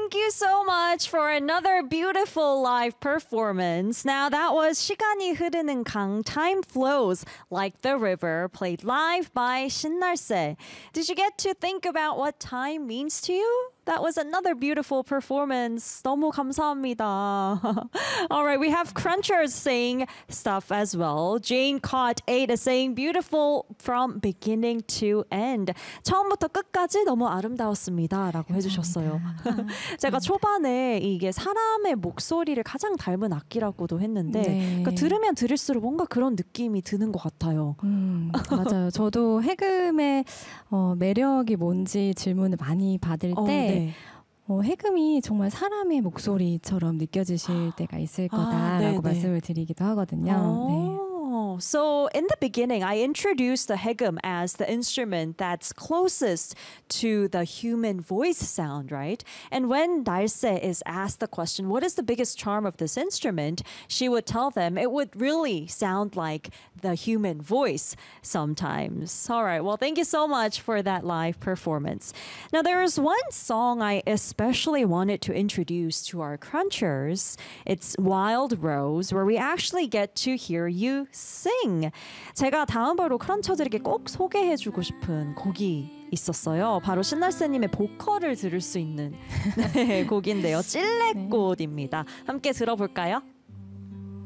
thank you so much for another beautiful live performance. Now that was 시간이 흐르는 강, Time Flows Like the River, played live by 신날세. Did you get to think about what time means to you? That was another beautiful performance. 너무 감사합니다. All right, we have Crunchers saying stuff as well. Jane Caught 8 is saying beautiful from beginning to end. 처음부터 끝까지 너무 아름다웠습니다. 라고 해주셨어요. 제가 초반에 이게 사람의 목소리를 가장 닮은 악기라고도 했는데 그러니까 들으면 들을수록 뭔가 그런 느낌이 드는 것 같아요. 맞아요. 저도 해금의 매력이 뭔지 질문을 많이 받을 때 해금이 정말 사람의 목소리처럼 느껴지실 때가 있을 거다라고 말씀을 드리기도 하거든요. So in the beginning, I introduced the haegum as the instrument that's closest to the human voice sound, right? And when Dalse is asked the question, what is the biggest charm of this instrument? She would tell them it would really sound like the human voice sometimes. All right, well, thank you so much for that live performance. Now, there is one song I especially wanted to introduce to our crunchers. It's Wild Rose, where we actually get to hear you sing. 제가 다음으로 크런처들에게 꼭 소개해주고 싶은 곡이 있었어요. 바로 신날세님의 보컬을 들을 수 있는 곡인데요. 찔레꽃입니다. 함께 들어볼까요?